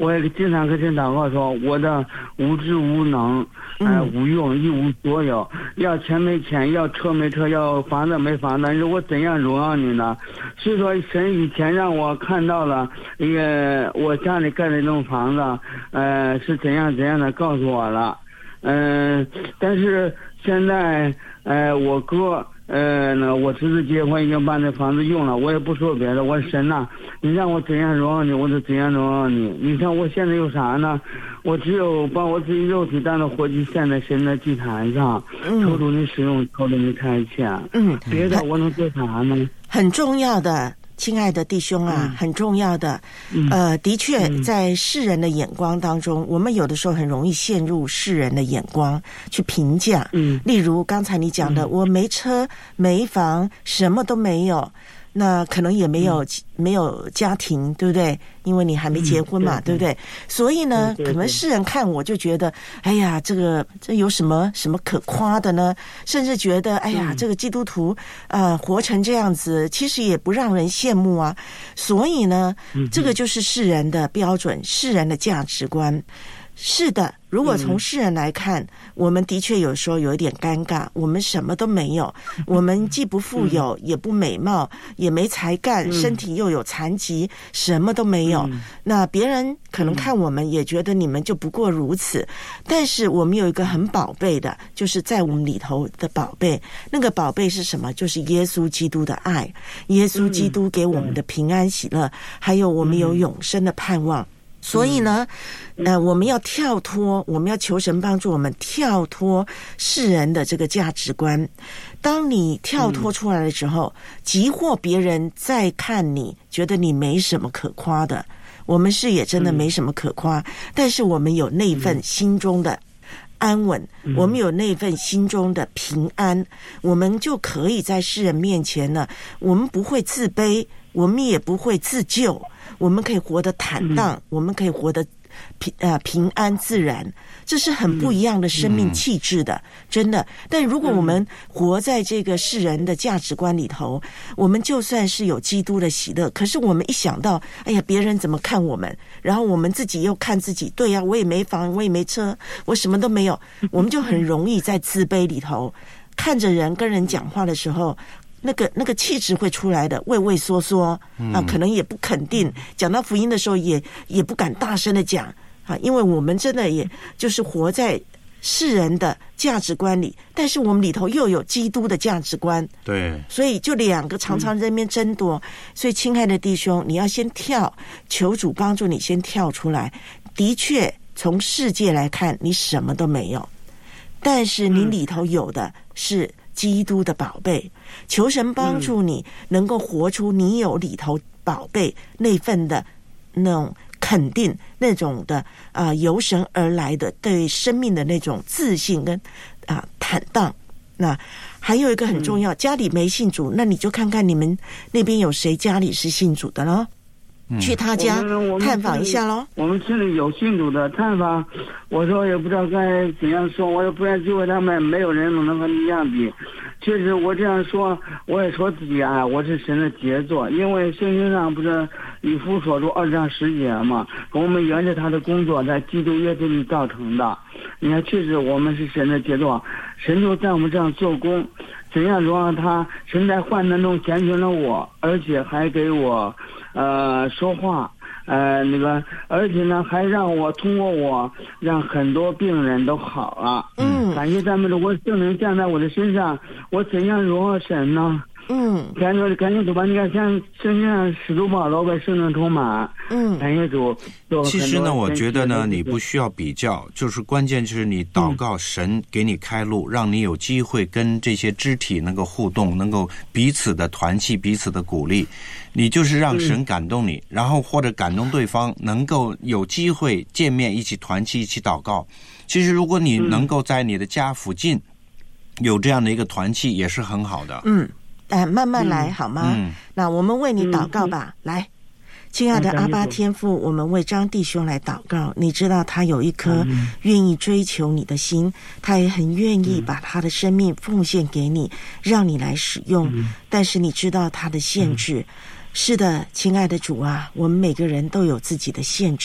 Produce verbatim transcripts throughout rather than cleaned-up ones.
我也经常跟神祷告说，我的无知无能，呃，无用一无所有，要钱没钱，要车没车，要房子没房子，我怎样荣耀你呢？所以说，神以前让我看到了一个我家里盖的那栋房子，呃，是怎样怎样的告诉我了，嗯、呃，但是现在，呃，我哥。呃，那我侄子结婚已经把那房子用了，我也不说别的，我说神呐，你让我怎样荣耀你，我就怎样荣耀你。你看我现在有啥呢？我只有把我自己肉体当作活祭献在神的祭坛上，求主你使用，求主你差遣。嗯，别的我能做啥呢？ 很重要的。亲爱的弟兄啊，嗯、很重要的，呃，的确，在世人的眼光当中，嗯、我们有的时候很容易陷入世人的眼光去评价。嗯，例如刚才你讲的，嗯、我没车没房，什么都没有。那可能也没有、嗯、没有家庭，对不对？因为你还没结婚嘛，嗯、对, 对, 对不对？所以呢，对对对可能世人看我就觉得，哎呀，这个这有什么什么可夸的呢？甚至觉得，哎呀，嗯、这个基督徒呃活成这样子，其实也不让人羡慕啊。所以呢，嗯、这个就是世人的标准，世人的价值观。是的，如果从世人来看，嗯、我们的确有时候有一点尴尬，我们什么都没有，我们既不富有，嗯、也不美貌，也没才干，嗯、身体又有残疾，什么都没有。嗯、那别人可能看我们也觉得你们就不过如此，嗯、但是我们有一个很宝贝的，就是在我们里头的宝贝，那个宝贝是什么？就是耶稣基督的爱，耶稣基督给我们的平安喜乐，嗯、还有我们有永生的盼望。所以呢，呃，我们要跳脱，我们要求神帮助我们跳脱世人的这个价值观。当你跳脱出来的时候，即或别人再看你，觉得你没什么可夸的，我们是也真的没什么可夸，但是我们有那份心中的安稳，我们有那份心中的平安，我们就可以在世人面前呢，我们不会自卑，我们也不会自救，我们可以活得坦荡，嗯、我们可以活得平呃平安自然，这是很不一样的生命气质的，嗯、真的。但如果我们活在这个世人的价值观里头，我们就算是有基督的喜乐，可是我们一想到，哎呀，别人怎么看我们，然后我们自己又看自己，对呀，我也没房，我也没车，我什么都没有，我们就很容易在自卑里头，看着人跟人讲话的时候。那个那个气质会出来的，畏畏缩缩啊，可能也不肯定。讲到福音的时候也，也也不敢大声的讲啊，因为我们真的也就是活在世人的价值观里，但是我们里头又有基督的价值观， 对， 所以就两个常常在那边争夺。嗯、所以，亲爱的弟兄，你要先跳，求主帮助你先跳出来。的确，从世界来看，你什么都没有，但是你里头有的是基督的宝贝，求神帮助你能够活出你有里头宝贝那份的那种肯定，那种的啊、呃、由神而来的对生命的那种自信跟啊、呃、坦荡。那还有一个很重要，家里没信主，那你就看看你们那边有谁家里是信主的咯。嗯、去他家探访一下咯。 我们村里有信主的探访，我说也不知道该怎样说，我也不愿机会他们，没有人能和你一样比。确实我这样说，我也说自己啊，我是神的杰作，因为圣经上不是以弗所书二章十节嘛，我们沿着他的工作在基督耶稣里造成的。你看，确实我们是神的杰作，神就在我们这样做工，怎样荣耀他？神在患难中拣选了我，而且还给我呃说话。呃，那个，而且呢，还让我通过我，让很多病人都好了。嗯，感谢咱们的，我圣灵降在我的身上，我怎样荣耀神呢？嗯，感谢感谢主吧！你看，像圣经上使徒保罗被圣灵充满。嗯，感谢主。 其实呢，我觉得呢，你不需要比较，就是关键就是你祷告神给你开路，嗯、让你有机会跟这些肢体能够互动，能够彼此的团契，彼此的鼓励。你就是让神感动你，嗯、然后或者感动对方，能够有机会见面，一起团契，一起祷告。其实，如果你能够在你的家附近有这样的一个团契，也是很好的。 嗯。哎，慢慢来好吗？嗯、那我们为你祷告吧。嗯、来，亲爱的阿爸天父，我们为张弟兄来祷告。你知道他有一颗愿意追求你的心，他也很愿意把他的生命奉献给你，让你来使用。嗯、但是你知道他的限制。嗯是的，亲爱的主啊，我们每个人都有自己的限制，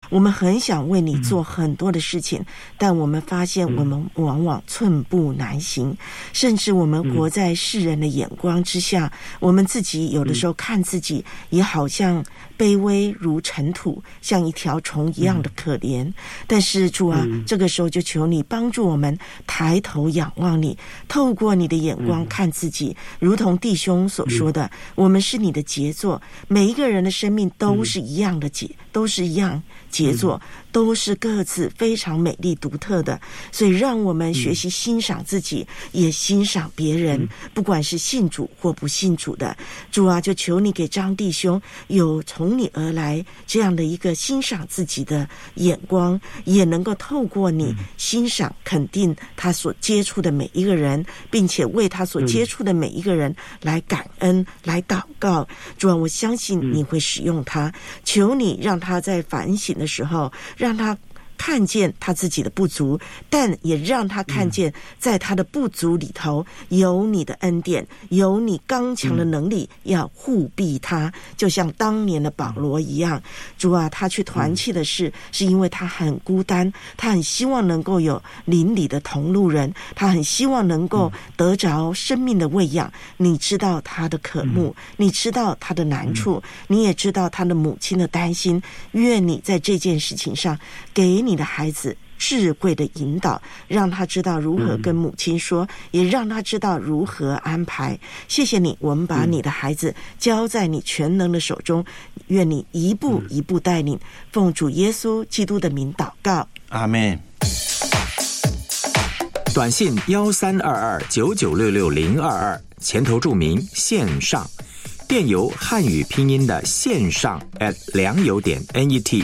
我们很想为你做很多的事情，但我们发现我们往往寸步难行，甚至我们活在世人的眼光之下，我们自己有的时候看自己也好像卑微如尘土，像一条虫一样的可怜。但是主啊，这个时候就求你帮助我们抬头仰望你，透过你的眼光看自己，如同弟兄所说的，我们是你的杰作，每一个人的生命都是一样的杰，都是一样杰作，都是各自非常美丽独特的。所以让我们学习欣赏自己，也欣赏别人，不管是信主或不信主的。主啊，就求你给张弟兄有从你而来这样的一个欣赏自己的眼光，也能够透过你欣赏肯定他所接触的每一个人，并且为他所接触的每一个人来感恩，来祷告。主啊，我相信你会使用他，求你让他在反省的时候，让他看见他自己的不足，但也让他看见在他的不足里头有你的恩典，有你刚强的能力要护庇他，就像当年的保罗一样。主啊，他去团契的事是因为他很孤单，他很希望能够有邻里的同路人，他很希望能够得着生命的喂养。你知道他的渴慕，你知道他的难处，你也知道他的母亲的担心。愿你在这件事情上给你你的孩子智慧的引导，让他知道如何跟母亲说，也让他知道如何安排。谢谢你，我们把你的孩子交在你全能的手中，愿你一步一步带领，奉主耶稣基督的名祷告， 阿们。 短信幺三二二九九六六零二二，前头注明线上，电邮汉语拼音的线上 at 良友点 net。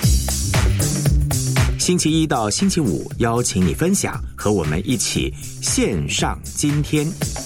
星期一到星期五，邀请你分享，和我们一起线上今天。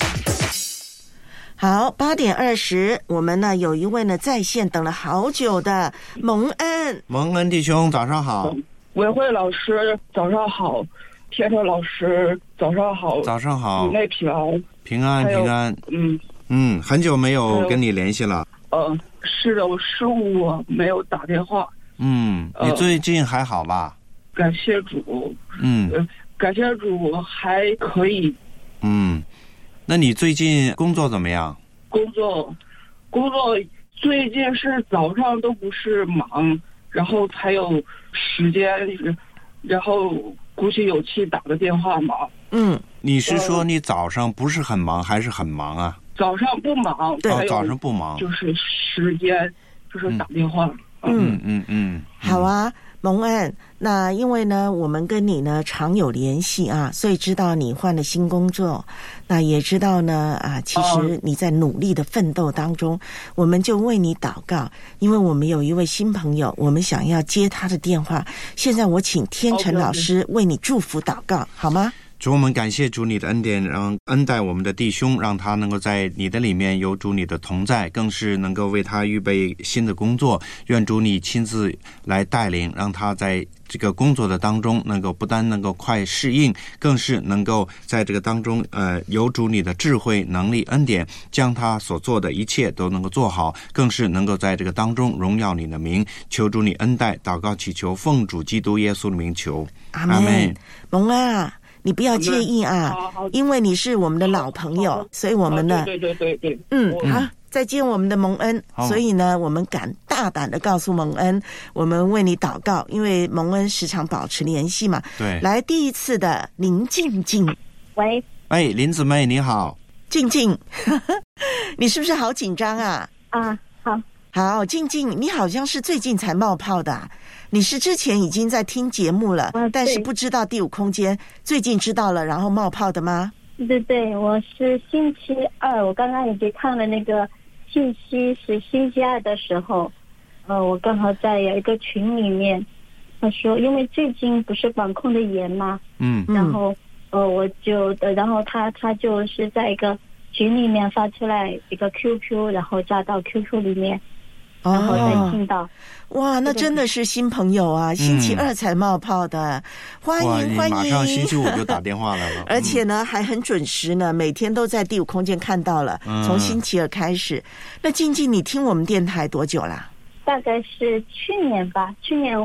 好，八点二十，我们呢有一位呢在线等了好久的蒙恩， 蒙恩弟兄早上好， 伟慧老师早上好，天成老师早上好， 早上好， 主内平安， 平安平安， 嗯嗯，很久没有跟你联系了， 呃，是的，我失误，我没有打电话， 嗯，你最近还好吧？ 感谢主， 嗯、 呃，感谢主还可以。 嗯，那你最近工作怎么样？ 工作，工作最近是早上都不是忙，然后才有时间，然后鼓起勇气打个电话忙。 嗯， 你是说你早上不是很忙，还是很忙啊？ 早上不忙， 对，哦、早上不忙， 就是时间，就是打电话。 嗯嗯嗯嗯， 好啊。蒙恩，那因为呢我们跟你呢常有联系啊，所以知道你换了新工作，那也知道呢啊，其实你在努力的奋斗当中，我们就为你祷告，因为我们有一位新朋友，我们想要接他的电话，现在我请天成老师为你祝福祷告，好吗？ 主，我们感谢主你的恩典，让恩待我们的弟兄，让他能够在你的里面有主你的同在，更是能够为他预备新的工作。愿主你亲自来带领，让他在这个工作的当中能够不单能够快适应，更是能够在这个当中呃有主你的智慧能力恩典，将他所做的一切都能够做好，更是能够在这个当中荣耀你的名。求主你恩待，祷告祈求，奉主基督耶稣的名求， 阿们。蒙恩啊，你不要介意啊，因为你是我们的老朋友，所以我们呢， 对对对对， 嗯，好，再见我们的蒙恩。所以呢，我们敢大胆的告诉蒙恩，我们为你祷告，因为蒙恩时常保持联系嘛。 对， 来第一次的林静静， 喂， 哎，林姊妹你好， 静静，你是不是好紧张啊？ 啊，好， 好，静静，你好像是最近才冒泡的、啊。你是之前已经在听节目了、啊、但是不知道第五空间，最近知道了然后冒泡的吗？ 对对对，我是星期二，我刚刚已经看了那个信息，是星期二的时候，呃，我刚好在有一个群里面，他说因为最近不是管控的严嘛， 嗯， 然后呃我就然后他他就是在一个群里面发出来一个 Q Q， 然后加到 Q Q 里面。然后再听到、哦、 哇，那真的是新朋友啊、嗯、星期二才冒泡的，欢迎欢迎， 马上星期五就打电话来了而且呢还很准时呢，每天都在第五空间看到了、嗯、从星期二开始。那静静你听我们电台多久啦？ 大概是去年吧，去年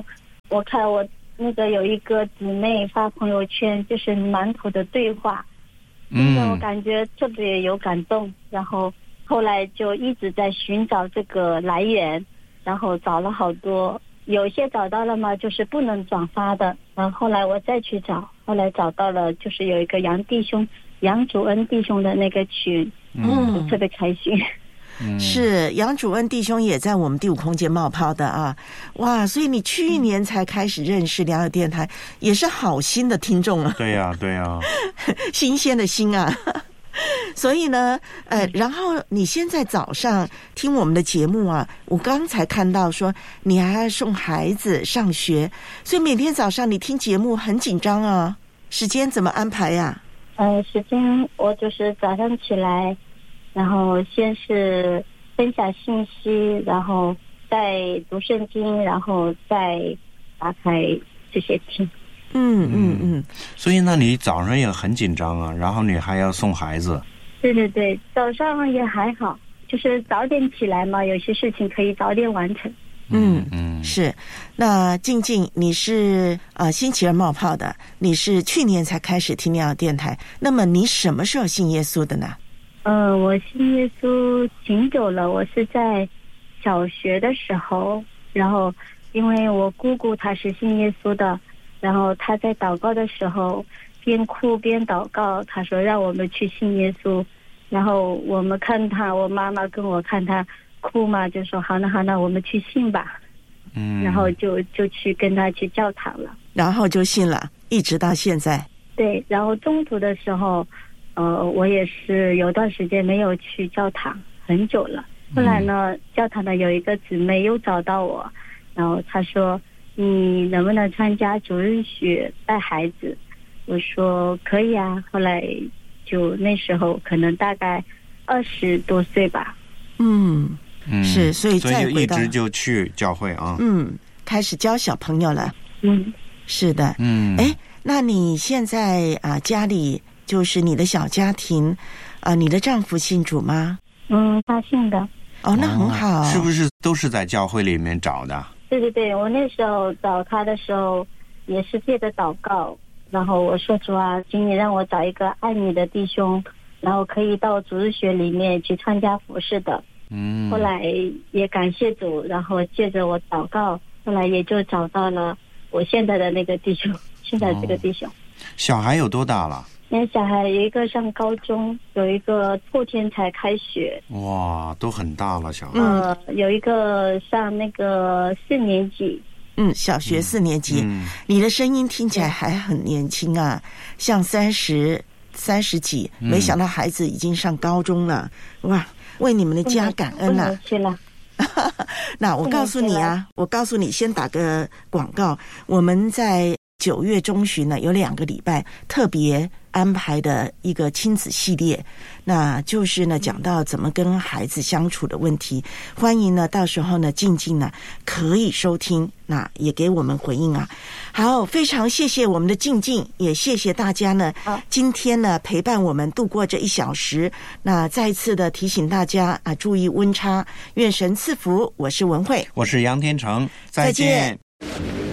我看我那个有一个姊妹发朋友圈，就是馒头的对话， 嗯， 我感觉特别有感动，然后后来就一直在寻找这个来源，然后找了好多，有些找到了嘛，就是不能转发的，然后后来我再去找，后来找到了，就是有一个杨弟兄杨主恩弟兄的那个群，嗯，特别开心。 是杨主恩弟兄也在我们第五空间冒泡的啊，哇！所以你去年才开始认识良友电台，也是好心的听众啊。 对呀、啊，对呀、啊， 新鲜的心啊。所以呢，呃，然后你现在早上听我们的节目啊，我刚才看到说你还要送孩子上学，所以每天早上你听节目很紧张啊，时间怎么安排呀、 啊？呃，时间我就是早上起来。然后先是分享信息，然后再读圣经，然后再打开这些听。 嗯嗯嗯。 所以那你早上也很紧张啊，然后你还要送孩子。 对对对，早上也还好，就是早点起来嘛，有些事情可以早点完成。 嗯嗯，是。那静静，你是啊、呃、星期二冒泡的，你是去年才开始听良友电台，那么你什么时候信耶稣的呢？ 呃，我信耶稣挺久了，我是在小学的时候，然后因为我姑姑她是信耶稣的，然后她在祷告的时候边哭边祷告，她说让我们去信耶稣，然后我们看她，我妈妈跟我看她哭嘛，就说好，那好，那我们去信吧，嗯，然后就就去跟她去教堂了， 然后就信了，一直到现在。 对，然后中途的时候。呃，我也是有段时间没有去教堂，很久了。后来呢，嗯、教堂的有一个姊妹又找到我，然后她说：“你能不能参加主日学带孩子？”我说：“可以啊。”后来就那时候可能大概二十多岁吧。 嗯嗯，是，所以再回到，所以一直就去教会啊。 嗯，开始教小朋友了。 嗯， 是的。 嗯， 哎，那你现在啊、呃、家里？就是你的小家庭，啊、呃，你的丈夫信主吗？ 嗯，他信的。 哦，那很好。 是不是都是在教会里面找的？ 对对对，我那时候找他的时候，也是借着祷告，然后我说主啊，请你让我找一个爱你的弟兄，然后可以到主日学里面去参加服事的。嗯。后来也感谢主，然后借着我祷告，后来也就找到了我现在的那个弟兄，现在这个弟兄。 哦、小孩有多大了？ 那小孩有一个上高中，有一个后天才开学。 哇，都很大了，小孩。 呃，有一个上那个四年级。 嗯，小学四年级。嗯，你的声音听起来还很年轻啊，像三十三十几，没想到孩子已经上高中了，哇！为你们的家感恩啊！ 去了。 那我告诉你啊，我告诉你，先打个广告，我们在九月中旬呢，有两个礼拜特别安排的一个亲子系列，那就是呢讲到怎么跟孩子相处的问题。欢迎呢到时候呢静静呢可以收听，那也给我们回应啊。好，非常谢谢我们的静静，也谢谢大家呢今天呢陪伴我们度过这一小时。那再一次的提醒大家啊，注意温差，愿神赐福。我是文慧， 我是杨天成，再见。再见。